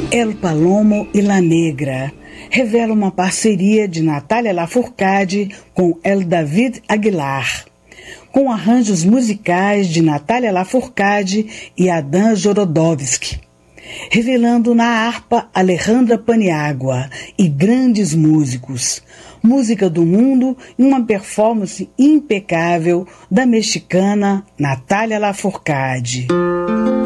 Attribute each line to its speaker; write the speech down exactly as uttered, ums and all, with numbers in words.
Speaker 1: El Palomo e La Negra revela uma parceria de Natália Lafourcade com El David Aguilar, com arranjos musicais de Natália Lafourcade e Adam Jorodowski, revelando na harpa Alejandra Paniagua e grandes músicos, música do mundo e uma performance impecável da mexicana Natália Lafourcade.